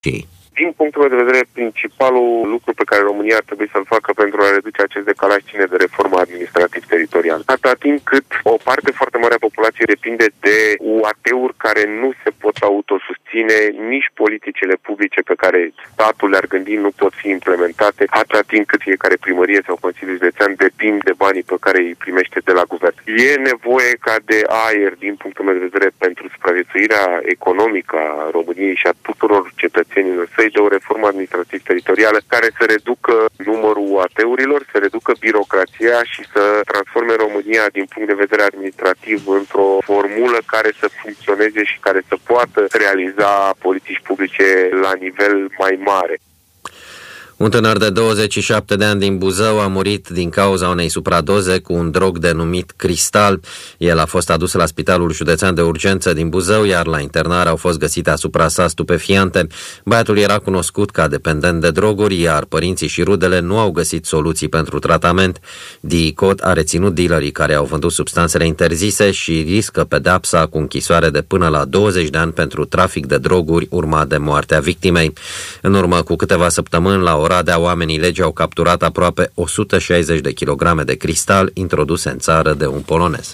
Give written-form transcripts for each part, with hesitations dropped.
Din punctul meu de vedere, principalul lucru pe care România ar trebui să-l facă pentru a reduce acest decalaj ține de reforma administrativ-teritorială. Atâta timp cât o parte foarte mare a populației depinde de UAT-uri care nu se pot autosusține, nici politicile publice pe care statul le-ar gândi nu pot fi implementate, atâta timp cât fiecare primărie sau Consiliul Județean depind de banii pe care îi primește de la guvern. E nevoie ca de aer, din punctul meu de vedere, pentru supraviețuirea economică a României și a tuturor cetățenilor săi, de o reformă administrativ-teritorială care să reducă numărul UAT-urilor, să reducă birocrația și să transforme România din punct de vedere administrativ într-o formulă care să funcționeze și care să poată realiza politici publice la nivel mai mare. Un tânăr de 27 de ani din Buzău a murit din cauza unei supradoze cu un drog denumit cristal. El a fost adus la Spitalul Județean de Urgență din Buzău, iar la internare au fost găsite asupra sa stupefiante. Băiatul era cunoscut ca dependent de droguri, iar părinții și rudele nu au găsit soluții pentru tratament. DICOT a reținut dealerii care au vândut substanțele interzise și riscă pedeapsa cu închisoare de până la 20 de ani pentru trafic de droguri, urmat de moartea victimei. În urmă cu câteva săptămâni, la Oradea, oamenii legii au capturat aproape 160 de kilograme de cristal introduse în țară de un polonez.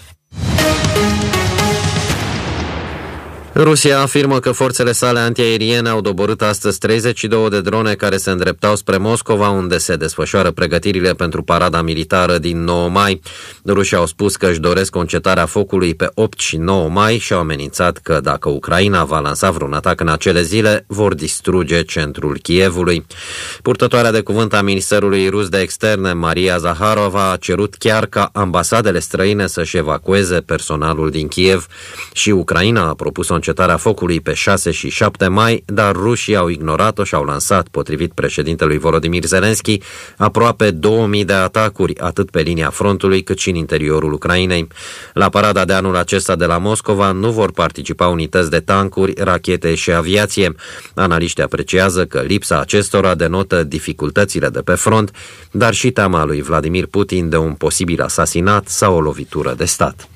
Rusia afirmă că forțele sale antiaeriene au doborât astăzi 32 de drone care se îndreptau spre Moscova, unde se desfășoară pregătirile pentru parada militară din 9 mai. Rușii au spus că își doresc încetarea focului pe 8 și 9 mai și au amenințat că dacă Ucraina va lansa vreun atac în acele zile, vor distruge centrul Kievului. Purtătoarea de cuvânt a Ministerului Rus de Externe, Maria Zaharova, a cerut chiar ca ambasadele străine să-și evacueze personalul din Kiev și Ucraina a propus o încetarea focului pe 6 și 7 mai, dar rușii au ignorat-o și au lansat, potrivit președintelui Volodymyr Zelensky, aproape 2000 de atacuri, atât pe linia frontului cât și în interiorul Ucrainei. La parada de anul acesta de la Moscova nu vor participa unități de tancuri, rachete și aviație. Analiștii apreciază că lipsa acestora denotă dificultățile de pe front, dar și teama lui Vladimir Putin de un posibil asasinat sau o lovitură de stat.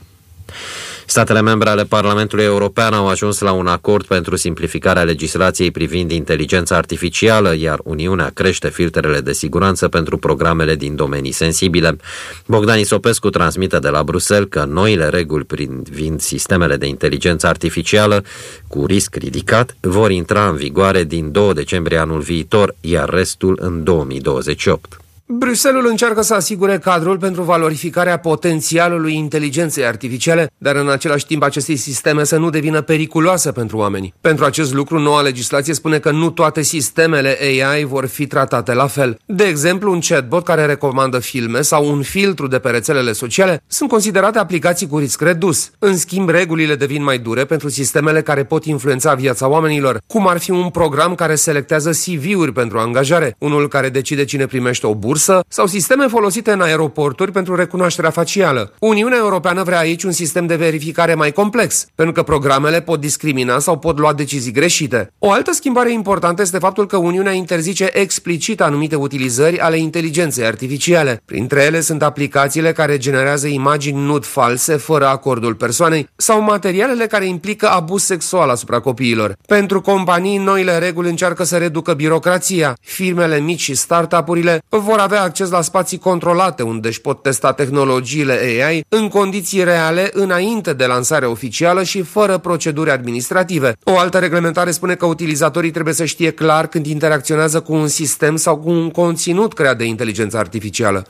Statele membre ale Parlamentului European au ajuns la un acord pentru simplificarea legislației privind inteligența artificială, iar Uniunea crește filtrele de siguranță pentru programele din domenii sensibile. Bogdan Isopescu transmite de la Bruxelles că noile reguli privind sistemele de inteligență artificială cu risc ridicat vor intra în vigoare din 2 decembrie anul viitor, iar restul în 2028. Bruxelles încearcă să asigure cadrul pentru valorificarea potențialului inteligenței artificiale, dar în același timp aceste sisteme să nu devină periculoase pentru oameni. Pentru acest lucru, noua legislație spune că nu toate sistemele AI vor fi tratate la fel. De exemplu, un chatbot care recomandă filme sau un filtru de pe rețelele sociale sunt considerate aplicații cu risc redus. În schimb, regulile devin mai dure pentru sistemele care pot influența viața oamenilor, cum ar fi un program care selectează CV-uri pentru angajare, unul care decide cine primește o bursă sau sisteme folosite în aeroporturi pentru recunoașterea facială. Uniunea Europeană vrea aici un sistem de verificare mai complex, pentru că programele pot discrimina sau pot lua decizii greșite. O altă schimbare importantă este faptul că Uniunea interzice explicit anumite utilizări ale inteligenței artificiale. Printre ele sunt aplicațiile care generează imagini nud false fără acordul persoanei sau materialele care implică abuz sexual asupra copiilor. Pentru companii, noile reguli încearcă să reducă birocrația. Firmele mici și startup-urile vor avea acces la spații controlate unde își pot testa tehnologiile AI în condiții reale înainte de lansarea oficială și fără proceduri administrative. O altă reglementare spune că utilizatorii trebuie să știe clar când interacționează cu un sistem sau cu un conținut creat de inteligență artificială.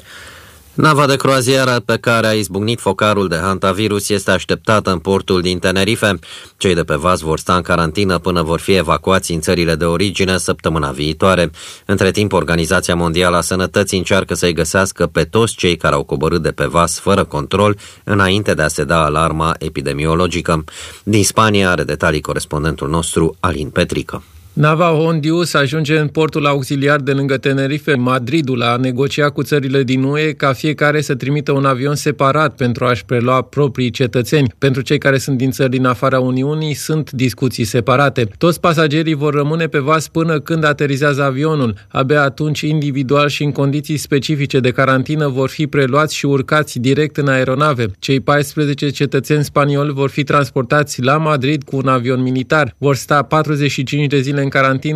Nava de croazieră pe care a izbucnit focarul de hantavirus este așteptată în portul din Tenerife. Cei de pe vas vor sta în carantină până vor fi evacuați în țările de origine săptămâna viitoare. Între timp, Organizația Mondială a Sănătății încearcă să-i găsească pe toți cei care au coborât de pe vas fără control înainte de a se da alarma epidemiologică. Din Spania are detalii corespondentul nostru, Alin Petrică. Nava Hondius ajunge în portul auxiliar de lângă Tenerife, Madridul, a negociat cu țările din UE ca fiecare să trimită un avion separat pentru a-și prelua proprii cetățeni. Pentru cei care sunt din țări din afara Uniunii, sunt discuții separate. Toți pasagerii vor rămâne pe vas până când aterizează avionul. Abia atunci, individual și în condiții specifice de carantină, vor fi preluați și urcați direct în aeronave. Cei 14 cetățeni spanioli vor fi transportați la Madrid cu un avion militar. Vor sta 45 de zile în în carantină